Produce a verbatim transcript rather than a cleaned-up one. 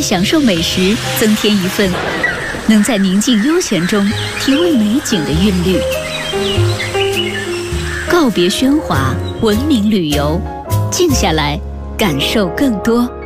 享受美食增添一份能在宁静悠闲中体味美景的韵律。告别喧哗，文明旅游，静下来感受更多。